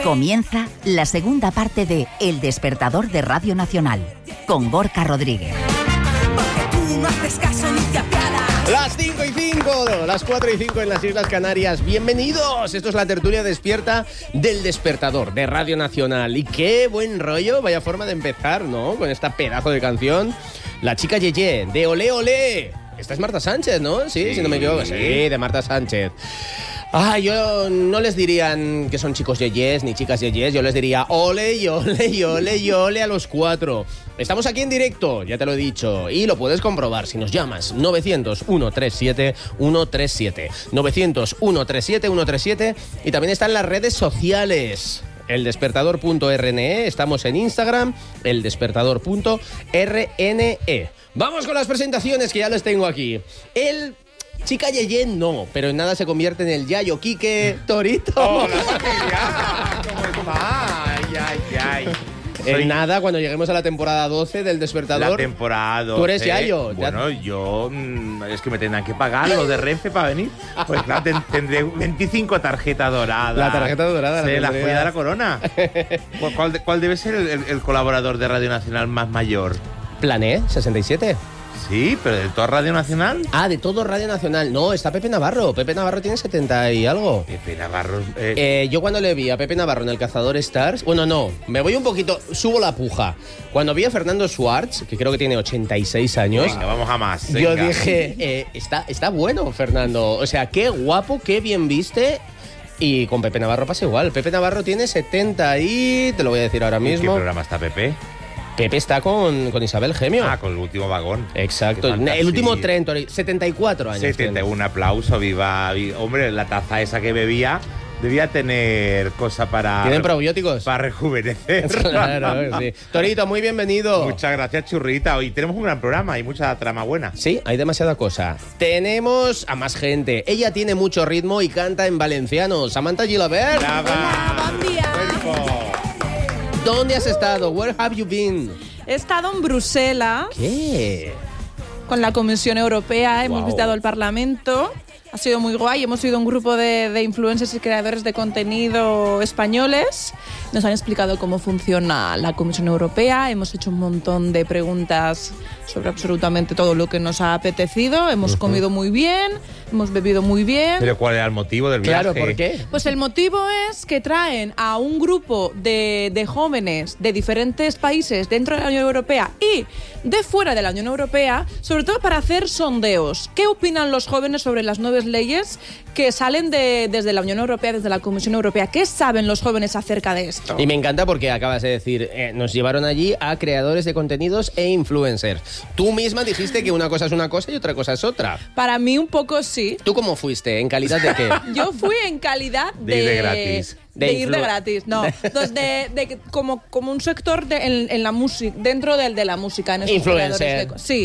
Comienza la segunda parte de El Despertador de Radio Nacional, con Gorka Rodríguez. Las 5:05, las 4:05 en las Islas Canarias. Bienvenidos, esto es la tertulia despierta del Despertador de Radio Nacional. Y qué buen rollo, vaya forma de empezar, ¿no? Con esta pedazo de canción. La chica Yeye, de Olé Olé. Esta es Marta Sánchez, ¿no? Sí, si no me equivoco. Sí, de Marta Sánchez. Yo no les dirían que son chicos yeyes ni chicas yeyes, yo les diría ole y ole y ole y ole a los cuatro. Estamos aquí en directo, ya te lo he dicho, y lo puedes comprobar si nos llamas. 900-137-137. 900-137-137. Y también está en las redes sociales. eldespertador.rne, estamos en Instagram, eldespertador.rne. Vamos con las presentaciones que ya les tengo aquí. Chica Yeye no, pero en nada se convierte en el Yayo Quique Torito. ¡Hola, familia! ¿Cómo está? Ay. En nada, cuando lleguemos a la temporada 12 del Despertador. La temporada 12. ¿Tú eres Yayo? Bueno, yo... es que me tendrán que pagar lo de Renfe para venir. Pues claro, tendré 25 tarjetas doradas. La tarjeta dorada. Sí, la joya de la corona. ¿Cuál debe ser el colaborador de Radio Nacional más mayor? Plané, 67. Sí, pero ¿de toda Radio Nacional? De todo Radio Nacional. No, está Pepe Navarro. Pepe Navarro tiene 70 y algo. Pepe Navarro... Yo cuando le vi a Pepe Navarro en El Cazador Stars... Bueno, no, me voy un poquito... Subo la puja. Cuando vi a Fernando Schwartz, que creo que tiene 86 años... Venga, vamos a más. Yo dije, está bueno, Fernando. O sea, qué guapo, qué bien viste... Y con Pepe Navarro pasa igual. Pepe Navarro tiene 70 y... Te lo voy a decir ahora mismo. ¿En qué programa está Pepe? Pepe está con Isabel Gemio. Con el último vagón. Exacto. El último tren, 74 años. 71, un aplauso, viva. Hombre, la taza esa que bebía debía tener cosa para... ¿Tienen probióticos? Para rejuvenecer. Claro, sí. Torito, muy bienvenido. Muchas gracias, churrita. Hoy tenemos un gran programa y mucha trama buena. Sí, hay demasiada cosa. Tenemos a más gente. Ella tiene mucho ritmo y canta en valenciano. Samantha Gilabert. Hola, buen día. ¿Dónde has estado? Where have you been? He estado en Bruselas. ¿Qué? Con la Comisión Europea. Hemos visitado el Parlamento. Ha sido muy guay. Hemos sido un grupo de influencers y creadores de contenido españoles. Nos han explicado cómo funciona la Comisión Europea. Hemos hecho un montón de preguntas sobre absolutamente todo lo que nos ha apetecido. Hemos comido muy bien, hemos bebido muy bien. ¿Pero cuál era el motivo del viaje? Claro, ¿por qué? Pues el motivo es que traen a un grupo de jóvenes de diferentes países dentro de la Unión Europea y de fuera de la Unión Europea, sobre todo para hacer sondeos. ¿Qué opinan los jóvenes sobre las nuevas leyes que salen desde la Unión Europea, desde la Comisión Europea? ¿Qué saben los jóvenes acerca de esto? Y me encanta porque acabas de decir, nos llevaron allí a creadores de contenidos e influencers. Tú misma dijiste que una cosa es una cosa y otra cosa es otra. Para mí un poco sí. ¿Tú cómo fuiste? ¿En calidad de qué? Yo fui en calidad de ir de gratis. De ir de gratis, no. Entonces, como un sector en la música, dentro de la música. En esos influencer. Sí.